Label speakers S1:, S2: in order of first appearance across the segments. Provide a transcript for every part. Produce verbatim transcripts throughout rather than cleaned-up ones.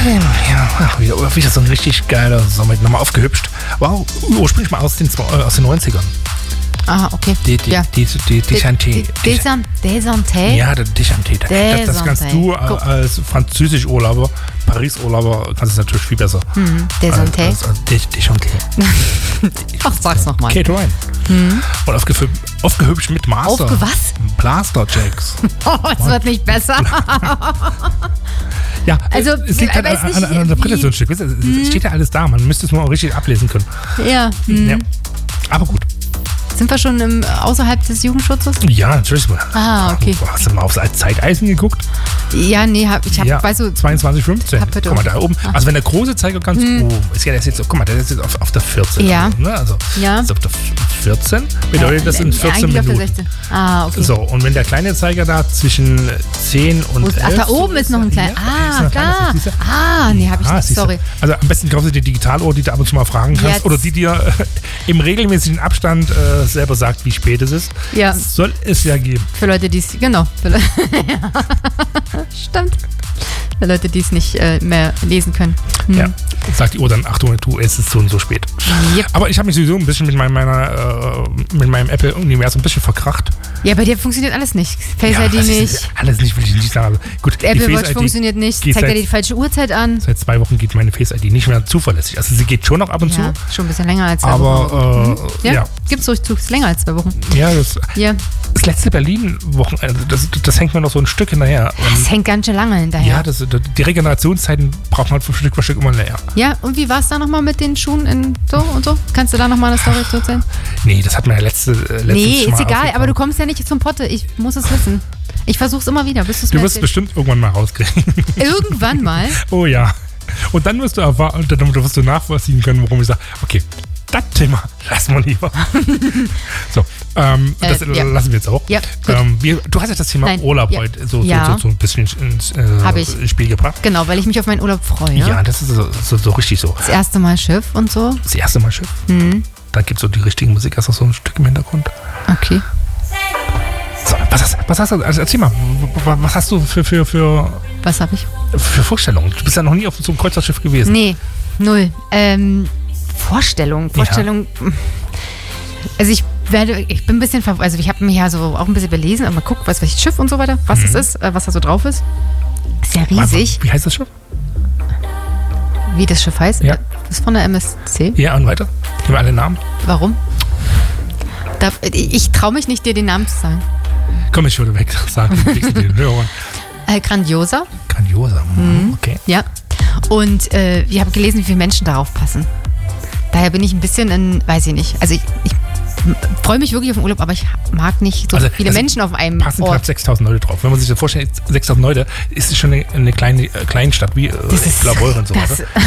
S1: Ja, ach, wieder, wieder so ein richtig geiler Sommer. Nochmal aufgehübscht. Wow, ursprünglich mal aus den, äh, aus den neunzigern.
S2: Ah, okay.
S1: Die, die,
S2: ja.
S1: die, die, die Deschanté.
S2: Deschanté?
S1: Ja, der Deschanté. Das, das kannst du als Französisch-Urlauber, Paris-Urlauber, kannst du natürlich viel besser.
S2: Mhm. Deschanté.
S1: Als, als Deschanté.
S2: Ach, sag's nochmal.
S1: Kate Ryan. Mhm. Und aufgehü- aufgehübscht mit Master.
S2: Aufge was?
S1: Blaster Jacks.
S2: Oh, es wird nicht besser.
S1: Ja,
S2: also,
S1: es liegt halt an, an, an der Brille so ein Stück. Es mhm. steht ja alles da, man müsste es mal auch richtig ablesen können.
S2: Ja. Mhm.
S1: ja. Aber gut.
S2: Sind wir schon im, außerhalb des Jugendschutzes?
S1: Ja, natürlich.
S2: Ah, okay.
S1: Hast du mal aufs Zeiteisen geguckt?
S2: Ja, nee, hab, ich habe,
S1: ja,
S2: weißt du...
S1: zweiundzwanzig fünfzehn. Guck mal, da oben.
S2: Ah.
S1: Also wenn der große Zeiger ganz... Hm. Oh, ist ja, der ist jetzt, guck mal, der ist jetzt auf, auf der vierzehn.
S2: Ja.
S1: Ne? Also,
S2: ja.
S1: ist auf der vierzehn. Bedeutet, das sind vierzehn
S2: Minuten.
S1: Minuten.
S2: Auf der sechzehn. Ah, okay.
S1: So, und wenn der kleine Zeiger da zwischen zehn und elf...
S2: Ach, da oben ist noch ein kleiner...
S1: Ja,
S2: ah, da. Ah, nee, habe ich
S1: ah,
S2: nicht, sorry.
S1: Also am besten kaufst du dir Digitaluhr, die du ab und zu mal fragen kannst. Jetzt. Oder die dir äh, im regelmäßigen Abstand äh, selber sagt, wie spät es ist.
S2: Ja.
S1: Soll es ja geben.
S2: Für Leute, die es... Genau. Für Le- Stimmt. Für Leute, die es nicht äh, mehr lesen können. Hm.
S1: Ja. Sagt die Uhr dann, Achtung, du, es ist so und so spät.
S2: Yep.
S1: Aber ich habe mich sowieso ein bisschen mit, meinem, meiner, äh, mit meinem Apple-Universum ein bisschen verkracht.
S2: Ja, bei dir funktioniert alles nicht. Face
S1: ja,
S2: I D nicht.
S1: Alles nicht, will ich nicht sagen. Gut,
S2: Apple Watch I D funktioniert nicht. Zeigt ja die falsche Uhrzeit an.
S1: Seit zwei Wochen geht meine Face I D nicht mehr zuverlässig. Also sie geht schon noch ab und
S2: ja,
S1: zu.
S2: Schon ein bisschen länger als zwei
S1: aber,
S2: Wochen.
S1: Aber, äh,
S2: ja,
S1: ja.
S2: Gibt's ruhig zu. Ist länger als zwei Wochen.
S1: Ja, das,
S2: ja.
S1: das letzte Berlin-Wochenende, das, das hängt mir noch so ein Stück hinterher.
S2: Das hängt ganz schön lange hinterher.
S1: Ja, das, die Regenerationszeiten braucht man Stück für Stück immer länger.
S2: Ja, und wie war es da nochmal mit den Schuhen in so und so? Kannst du da nochmal eine Story zu erzählen?
S1: Nee, das hat mir ja letzte, letztes
S2: Nee,
S1: Mal
S2: ist egal, aber du kommst ja nicht zum Potte. Ich muss es wissen. Ich versuch's immer wieder, bis du's
S1: Du wirst es bestimmt irgendwann mal rauskriegen.
S2: Irgendwann mal?
S1: Oh ja. Und dann wirst du erfahren, dann wirst du nachvollziehen können, warum ich sage, okay, das Thema lassen wir lieber. So, ähm, äh, das ja. lassen wir jetzt auch.
S2: Ja,
S1: ähm, wir, du hast ja das Thema
S2: Nein.
S1: Urlaub
S2: ja.
S1: heute so,
S2: ja.
S1: so, so, so ein bisschen ins äh, Spiel gebracht.
S2: Genau, weil ich mich auf meinen Urlaub freue.
S1: Ja, das ist so, so, so richtig so.
S2: Das erste Mal Schiff und so.
S1: Das erste Mal Schiff.
S2: Mhm.
S1: Dann gibt es so die richtige Musik, hast du so ein Stück im Hintergrund.
S2: Okay.
S1: So, was hast, was hast du, also erzähl mal, was hast du für, für, für,
S2: was hab ich?
S1: für Vorstellungen? Du bist ja noch nie auf so einem Kreuzfahrtschiff gewesen.
S2: Nee, null. Ähm, Vorstellung, Vorstellung. Ja. Also ich werde, ich bin ein bisschen, also ich habe mich ja so auch ein bisschen belesen, aber guck, was welches Schiff und so weiter, was mhm. es ist, was da so drauf ist. Ist ja riesig.
S1: Wie heißt das Schiff?
S2: Wie das Schiff heißt?
S1: Ja.
S2: Das ist von der M S C.
S1: Ja, und weiter? Gib mir alle Namen.
S2: Warum? Da, ich traue mich nicht, dir den Namen zu sagen.
S1: Komm, ich würde weg sagen. den Hörern.
S2: Äh, Grandiosa.
S1: Grandiosa, mhm. okay.
S2: Ja. Und äh, ich habe gelesen, wie viele Menschen darauf passen. Daher bin ich ein bisschen in, weiß ich nicht, also ich, ich freue mich wirklich auf den Urlaub, aber ich mag nicht so also, viele also Menschen auf einem
S1: passen
S2: Ort.
S1: Knapp sechstausend Leute drauf. Wenn man sich das vorstellt, sechstausend Leute, ist es schon eine, eine kleine äh, Kleinstadt wie äh, Blaubeuren so.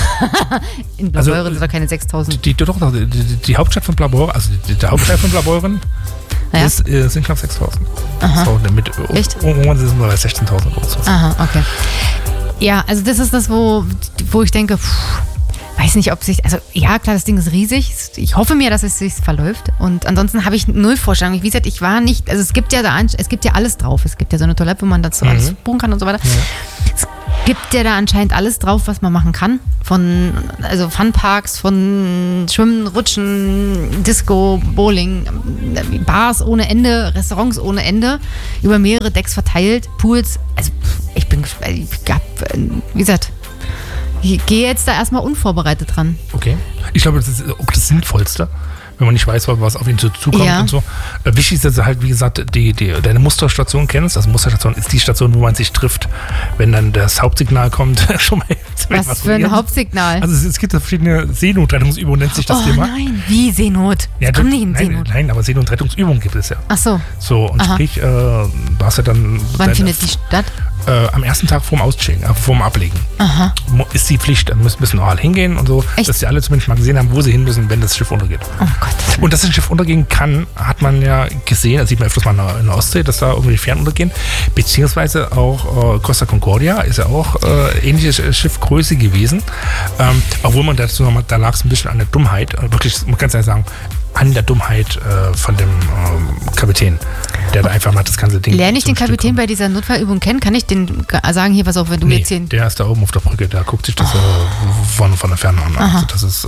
S2: In Blaubeuren also, sind doch keine sechstausend.
S1: Die, die, doch, die, die, die Hauptstadt von Blaubeuren, also die, der Hauptteil von Blaubeuren ja. ist, äh, sind knapp sechstausend.
S2: Aha.
S1: So, mit,
S2: Echt?
S1: Irgendwann sind wir bei sechzehntausend oder so.
S2: Aha, okay. Ja, also das ist das, wo, wo ich denke, pff, weiß nicht, ob sich, also ja, klar, das Ding ist riesig. Ich hoffe mir, dass es sich verläuft. Und ansonsten habe ich null Vorstellung. Wie gesagt, ich war nicht, also es gibt ja da, es gibt ja alles drauf. Es gibt ja so eine Toilette, wo man dazu mhm. alles buchen kann und so weiter. Ja. Es gibt ja da anscheinend alles drauf, was man machen kann. Von, also Funparks, von Schwimmen, Rutschen, Disco, Bowling, Bars ohne Ende, Restaurants ohne Ende, über mehrere Decks verteilt, Pools. Also ich bin, ich hab, wie gesagt, ich gehe jetzt da erstmal unvorbereitet dran. Okay.
S1: Ich glaube, das ist auch das Sinnvollste, wenn man nicht weiß, was auf ihn so zukommt
S2: ja.
S1: und so. Wichtig ist, dass du halt, wie gesagt, die, die, deine Musterstation kennst. Also Musterstation ist die Station, wo man sich trifft, wenn dann das Hauptsignal kommt. Schon mal
S2: was, was für ein Hauptsignal?
S1: Also es, es gibt verschiedene Seenotrettungsübungen, nennt sich das
S2: oh,
S1: Thema.
S2: Nein, wie Seenot?
S1: Ja,
S2: Komm nicht in
S1: nein,
S2: Seenot.
S1: Nein, aber Seenotrettungsübungen gibt es ja.
S2: Ach so.
S1: So, und
S2: Aha.
S1: sprich, äh, du hast ja dann...
S2: Wann deine, findet die statt?
S1: Äh, am ersten Tag vorm Auschecken, äh, vorm Ablegen.
S2: Aha.
S1: Ist die Pflicht, da müssen, müssen alle hingehen und so, echt? Dass die alle zumindest mal gesehen haben, wo sie hin müssen, wenn das Schiff untergeht.
S2: Oh Gott.
S1: Und dass das Schiff untergehen kann, hat man ja gesehen, das sieht man öfters mal in der Ostsee, dass da irgendwie Fähren untergehen, beziehungsweise auch äh, Costa Concordia ist ja auch äh, ähnliche Schiffgröße gewesen, ähm, obwohl man dazu nochmal, da lag es ein bisschen an der Dummheit, wirklich, man kann es ja sagen, an der Dummheit äh, von dem ähm, Kapitän. der da einfach mal das ganze Ding.
S2: Lerne ich den Kapitän bei dieser Notfallübung kennen? Kann ich den sagen, hier, pass auf, wenn du
S1: nee,
S2: jetzt hier...
S1: der ist da oben auf der Brücke, der guckt sich das oh. äh, von, von der Ferne an. Also das ist, äh,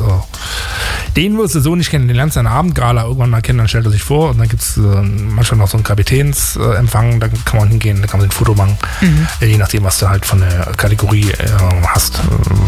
S1: den wirst du so nicht kennen, den lernst du an der Abendgala irgendwann mal kennen, dann stellt er sich vor und dann gibt es äh, manchmal noch so einen Kapitänsempfang, äh, da kann man hingehen, da kann man ein Foto machen, mhm. äh, je nachdem, was du halt von der Kategorie äh, hast.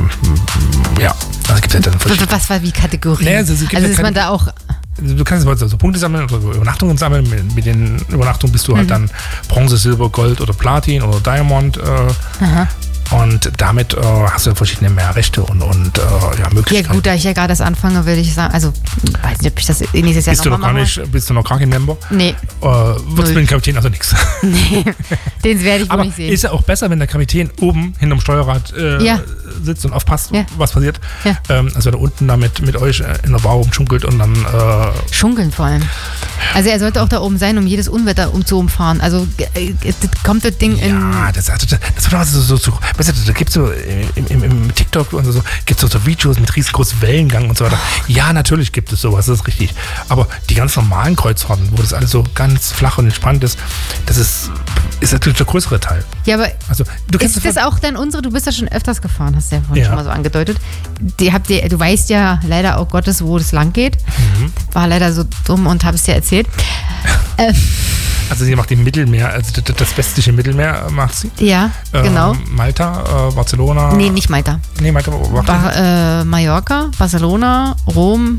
S1: Äh, ja, also gibt es halt dann
S2: Was war wie Kategorie?
S1: Nee, also,
S2: also ist man da auch...
S1: Du kannst so Punkte sammeln oder Übernachtungen sammeln. Mit, mit den Übernachtungen bist du halt mhm. dann Bronze, Silber, Gold oder Platin oder Diamond. Äh, und damit äh, hast du verschiedene mehr Rechte und, und äh, ja, Möglichkeiten.
S2: Ja gut, da ich ja gerade das anfange, würde ich sagen, also weiß nicht, ob ich das nächstes Jahr
S1: bist noch mal mache. Bist du noch gar kein Member?
S2: Nee.
S1: Äh, Würdest du mit dem Kapitän also nichts?
S2: Nee, den werde ich wohl
S1: Aber
S2: nicht sehen.
S1: Ist ja auch besser, wenn der Kapitän oben hinterm Steuerrad äh, ja. sitzt und aufpasst, ja. was passiert. Ja. Ähm, also da unten da mit, mit euch in der Bar rumschunkelt und dann... Äh,
S2: Schunkeln vor allem. Also er sollte auch da oben sein, um jedes Unwetter um zu umfahren. Also äh, kommt das Ding in...
S1: Ja, das, das, das, das wird so, so, so weißt du, da gibt es so im, im, im TikTok und so, gibt es so Videos mit riesengroßen Wellengang und so weiter. Ja, natürlich gibt es sowas, das ist richtig. Aber die ganz normalen Kreuzfahrten, wo das alles so ganz flach und entspannt ist, das ist, ist natürlich der größere Teil.
S2: Ja, aber
S1: also, du kennst
S2: ist das auch dann unsere, du bist ja schon öfters gefahren, hast du ja vorhin ja. schon mal so angedeutet. Die habt ihr, du weißt ja leider auch Gottes, wo das lang geht. Mhm. War leider so dumm und habe es dir erzählt. äh,
S1: Also sie macht im Mittelmeer, also das, das westliche Mittelmeer macht sie.
S2: Ja, ähm, genau.
S1: Malta, äh, Barcelona.
S2: Nee, nicht Malta.
S1: Nee, Malta.
S2: Ba- äh, Mallorca, Barcelona, Rom,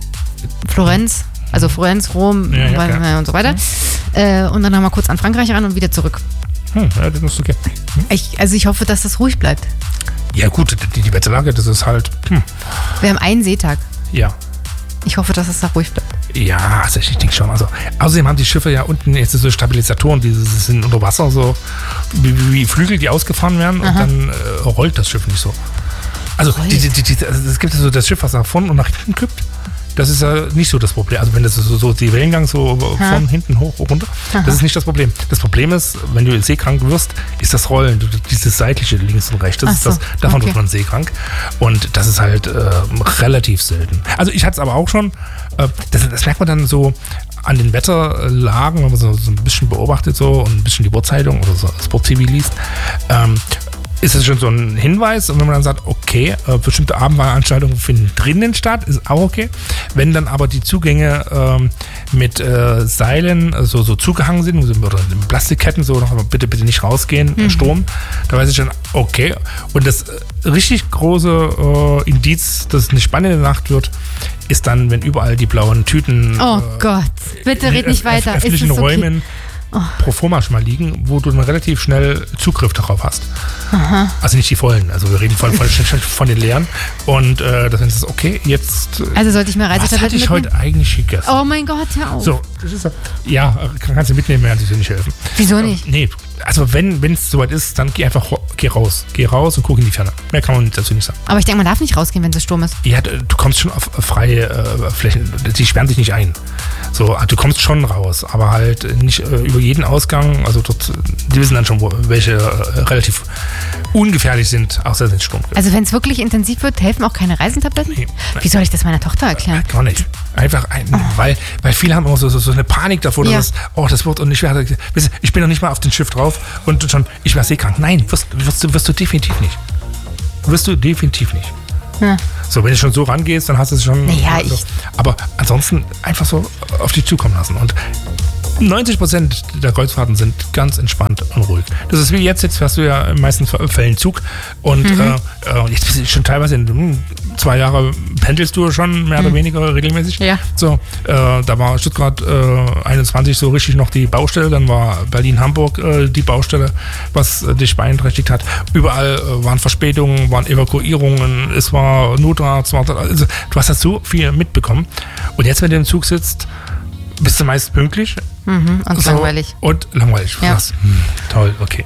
S2: Florenz. Also Florenz, Rom
S1: ja, ja, okay.
S2: und so weiter. Mhm. Äh, und dann haben wir kurz an Frankreich ran und wieder zurück.
S1: Hm, ja, das ist okay. Hm.
S2: Ich, also ich hoffe, dass das ruhig bleibt.
S1: Ja gut, die, die Wetterlage, das ist halt... Hm.
S2: Wir haben einen Seetag.
S1: Ja.
S2: Ich hoffe, dass es da ruhig bleibt.
S1: Ja, also ich denke schon. Also, außerdem haben die Schiffe ja unten jetzt so Stabilisatoren, die sind unter Wasser, so wie, wie Flügel, die ausgefahren werden. Aha. Und dann äh, rollt das Schiff nicht so. Also, die, die, die, also es gibt ja so das Schiff, was nach vorne und nach hinten kippt. Das ist ja nicht so das Problem. Also wenn das so, so die Wellengang so ha. von hinten hoch runter, Aha. das ist nicht das Problem. Das Problem ist, wenn du seekrank wirst, ist das Rollen, dieses seitliche links und rechts. Das ist so. das, davon okay. wird man seekrank. Und das ist halt äh, relativ selten. Also ich hatte es aber auch schon. Äh, das, das merkt man dann so an den Wetterlagen, wenn man so, so ein bisschen beobachtet so und ein bisschen die Uhrzeitung oder so Sport-T V liest. Ähm, ist das schon so ein Hinweis und wenn man dann sagt, okay, äh, bestimmte Abendveranstaltungen finden drinnen statt, ist auch okay. Wenn dann aber die Zugänge ähm, mit äh, Seilen so, also so zugehangen sind oder mit Plastikketten, so noch, aber bitte, bitte nicht rausgehen, mhm. Strom, da weiß ich schon, okay. Und das äh, richtig große äh, Indiz, dass es eine spannende Nacht wird, ist dann, wenn überall die blauen Tüten
S2: oh äh, Gott, bitte red nicht weiter.
S1: In öffentlichen ist es Räumen okay? Oh. pro forma schon mal liegen, wo du dann relativ schnell Zugriff darauf hast. Aha. Also nicht die vollen, also wir reden von, von, von den leeren. Und äh, das ist okay, jetzt...
S2: Also sollte ich mir Reisetabletten
S1: Was hatte ich
S2: mitnehmen?
S1: heute eigentlich gegessen?
S2: Oh mein Gott, hör auf.
S1: So, das ist, ja, kannst du mitnehmen, mir kann dir nicht helfen.
S2: Wieso nicht?
S1: Äh, nee, also wenn es soweit ist, dann geh einfach geh raus. Geh raus und guck in die Ferne. Mehr kann man dazu nicht sagen.
S2: Aber ich denke, man darf nicht rausgehen, wenn es Sturm ist.
S1: Ja, du kommst schon auf freie äh, Flächen. Die sperren sich nicht ein. So, du kommst schon raus, aber halt nicht äh, über jeden Ausgang. Also dort, die wissen dann schon, wo, welche äh, relativ ungefährlich sind, außer wenn es Sturm gibt.
S2: Also wenn es wirklich intensiv wird, helfen auch keine Reisentabletten? Nee, wie soll ich das meiner Tochter erklären?
S1: Gar nicht. Einfach, ein, oh. weil, weil viele haben immer so, so, so eine Panik davor, ja. dass oh, das wird und ich werde, ich bin noch nicht mal auf dem Schiff drauf und schon, ich werde seekrank. Nein, wirst, wirst, du, wirst du definitiv nicht. Wirst du definitiv nicht. Ja. So, wenn du schon so rangehst, dann hast du es schon.
S2: Naja,
S1: also, aber ansonsten einfach so auf dich zukommen lassen. Und neunzig Prozent der Kreuzfahrten sind ganz entspannt und ruhig. Das ist wie jetzt, jetzt fährst du ja in den meisten Fällen Zug und mhm. äh, jetzt bist du schon teilweise in hm, zwei Jahre pendelst du schon mehr mhm. oder weniger regelmäßig. Ja. So, äh, da war Stuttgart äh, einundzwanzig so richtig noch die Baustelle, dann war Berlin-Hamburg äh, die Baustelle, was äh, dich beeinträchtigt hat. Überall äh, waren Verspätungen, waren Evakuierungen, es war Notarzt, war, also, du hast das so viel mitbekommen. Und jetzt, wenn du im Zug sitzt, bist du meist pünktlich.
S2: Mhm, und so, langweilig.
S1: Und langweilig. Ja. Sagst, hm, toll, okay.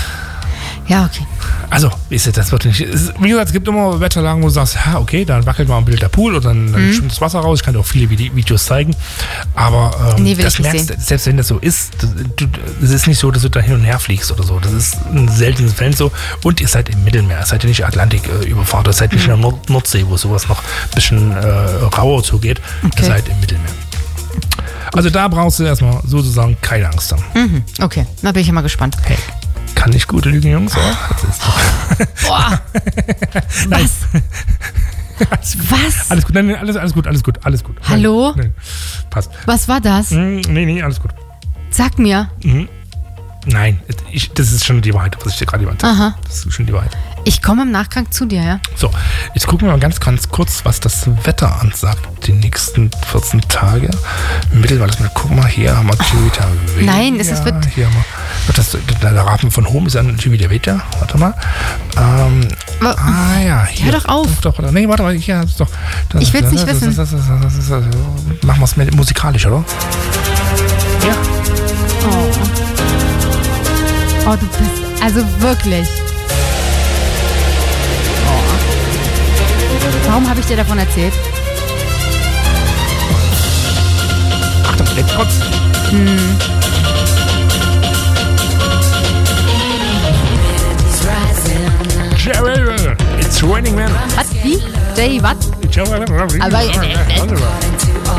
S2: Ja, okay.
S1: Also, ist es, das wird nicht. Es, wie gesagt, es gibt immer Wetterlagen, wo du sagst, ja, okay, dann wackelt mal ein Bild der Pool oder dann, dann mhm. schwimmt das Wasser raus. Ich kann dir auch viele Videos zeigen. Aber ähm,
S2: nee,
S1: das merkst, selbst wenn das so ist, es ist nicht so, dass du da hin und her fliegst oder so. Das ist in seltenen Fällen so. Und ihr seid im Mittelmeer, ihr seid ja nicht Atlantik äh, überfahrt, ihr seid nicht mhm. in der Nord- Nordsee, wo sowas noch ein bisschen äh, rauer zugeht. Okay. Ihr seid im Mittelmeer. Also da brauchst du erstmal sozusagen keine Angst haben.
S2: Mhm. Okay, da bin ich ja mal gespannt.
S1: Hey, kann ich gut lügen, Jungs? Oh, das ist
S2: Boah. Was? Was?
S1: Alles gut, nein, nein, alles, alles gut, alles gut, alles gut.
S2: Hallo?
S1: Nein, nein, passt.
S2: Was war das?
S1: Mm, nee, nee, alles gut.
S2: Sag mir.
S1: Mhm. Nein, ich, das ist schon die Wahrheit, was ich dir gerade gesagt habe.
S2: Aha.
S1: Das ist schon die Wahrheit.
S2: Ich komme im Nachgang zu dir, ja?
S1: So, jetzt gucken wir mal ganz, ganz kurz, was das Wetter ansagt. Die nächsten vierzehn Tage. Mittelwald, guck mal, hier haben wir Gewitter.
S2: Nein, es ist wird.
S1: Hier haben wir, das, der Rahmen von Home ist ein Gewitter Wetter. Warte mal. Ähm,
S2: Wa-
S1: ah ja, hier.
S2: Hör doch auf.
S1: Doch, doch, nee, warte mal, hier ist doch. Das,
S2: Ich will's nicht
S1: das,
S2: wissen.
S1: Das, das, das, das, das, das, machen wir es mit musikalisch, oder? Ja.
S2: Oh. Oh, du bist. Also wirklich. Oh. Warum habe ich dir davon erzählt?
S1: Achtung, jetzt kurz.
S2: Hm.
S1: It's raining, man.
S2: Was? Wie? Jay, was? Aber. Äh, äh,